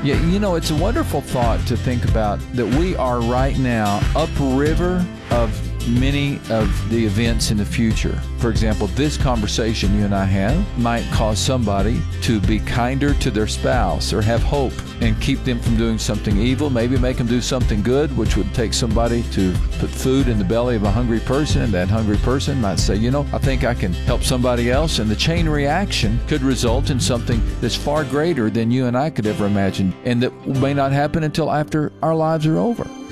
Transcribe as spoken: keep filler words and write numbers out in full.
Yeah, you know, it's a wonderful thought to think about that we are right now upriver of many of the events in the future. For example, this conversation you and I have might cause somebody to be kinder to their spouse or have hope and keep them from doing something evil, maybe make them do something good, which would take somebody to put food in the belly of a hungry person, and that hungry person might say, you know, I think I can help somebody else, and the chain reaction could result in something that's far greater than you and I could ever imagine, and that may not happen until after our lives are over.